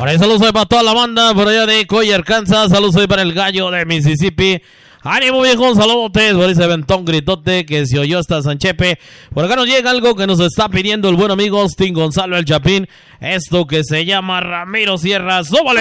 Por ahí saludos para toda la banda por allá de Coy, Arkansas. Saludos para el gallo de Mississippi. Ánimo viejo, saludotes. Por ahí se aventó un gritote que se oyó hasta Sanchepe. Por acá nos llega algo que nos está pidiendo el buen amigo Austin Gonzalo el Chapín. Esto que se llama Ramiro Sierra. ¡Súbale!